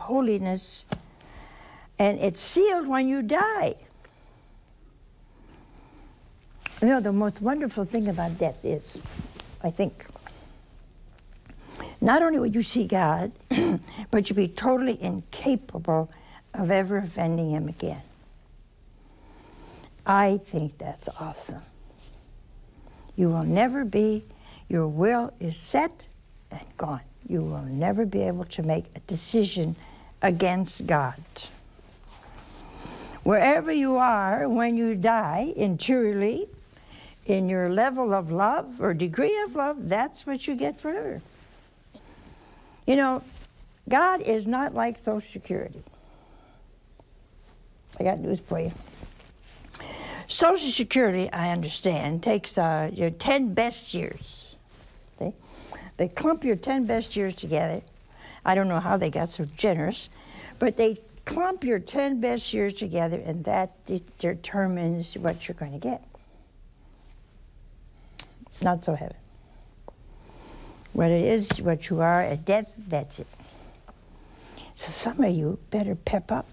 holiness, and it's sealed when you die. You know, the most wonderful thing about death is, I think, not only would you see God, but you'd be totally incapable of ever offending him again. I think that's awesome. You will never be, your will is set and gone. You will never be able to make a decision against God. Wherever you are when you die, interiorly, in your level of love or degree of love, that's what you get forever. You know, God is not like Social Security. I got news for you. Social Security, I understand, takes your 10 best years. See? They clump your 10 best years together. I don't know how they got so generous, but they clump your 10 best years together, and that determines what you're going to get. Not so heaven. What it is, what you are at death, that's it. So some of you better pep up.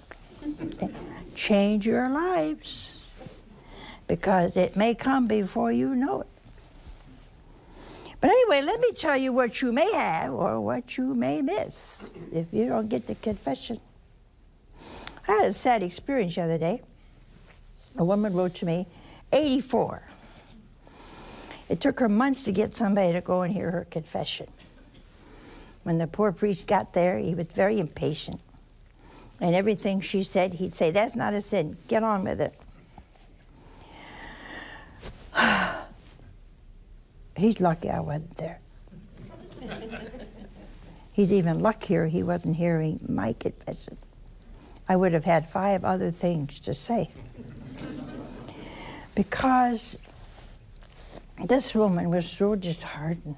Change your lives, because it may come before you know it. But anyway, let me tell you what you may have or what you may miss if you don't get the confession. I had a sad experience the other day. A woman wrote to me, 84. It took her months to get somebody to go and hear her confession. When the poor priest got there, he was very impatient. And everything she said, he'd say, that's not a sin. Get on with it. He's lucky I wasn't there. He's even luckier he wasn't hearing my confession. I would have had 5 other things to say. Because this woman was so disheartened,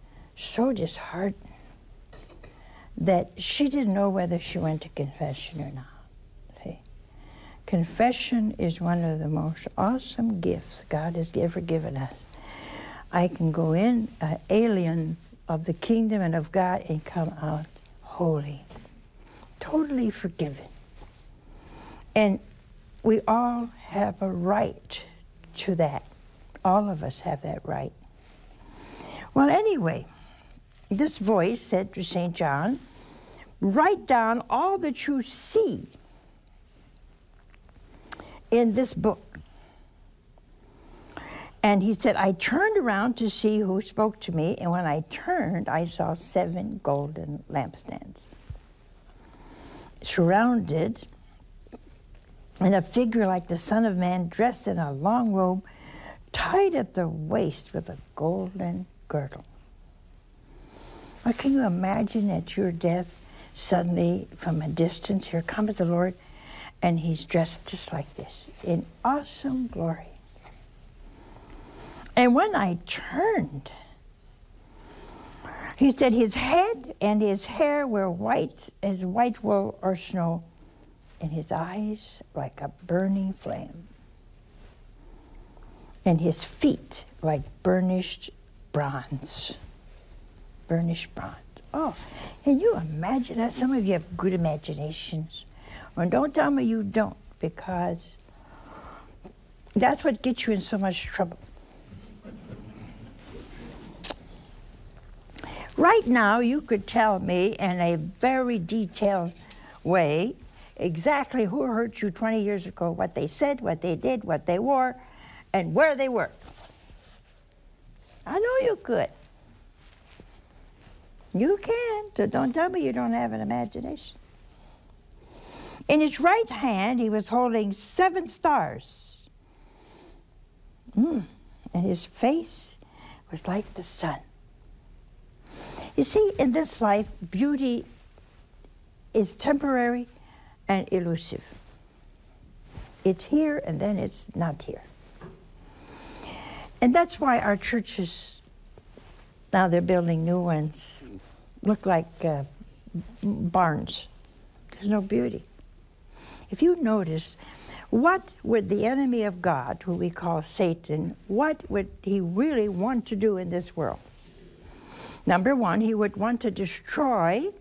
that she didn't know whether she went to confession or not. See? Confession is one of the most awesome gifts God has ever given us. I can go in, an alien of the kingdom and of God, and come out holy, totally forgiven. And we all have a right to that. All of us have that right. Well, anyway, this voice said to St. John, write down all that you see in this book. And he said, I turned around to see who spoke to me, and when I turned, I saw 7 golden lampstands, surrounded, and a figure like the Son of Man, dressed in a long robe, tied at the waist with a golden girdle. Well, can you imagine at your death, suddenly from a distance, here comes the Lord, and he's dressed just like this, in awesome glory. And when I turned, he said his head and his hair were white as white wool or snow, and his eyes like a burning flame, and his feet like burnished bronze. Burnished bronze. Oh, can you imagine that? Some of you have good imaginations. Well, don't tell me you don't, because that's what gets you in so much trouble. Right now, you could tell me in a very detailed way exactly who hurt you 20 years ago, what they said, what they did, what they wore, and where they were. I know you could. You can, so don't tell me you don't have an imagination. In his right hand, he was holding 7 stars. And his face was like the sun. You see, in this life, beauty is temporary and elusive. It's here and then it's not here. And that's why our churches, now they're building new ones, look like barns. There's no beauty. If you notice, what would the enemy of God, who we call Satan, what would he really want to do in this world? Number one, he would want to destroy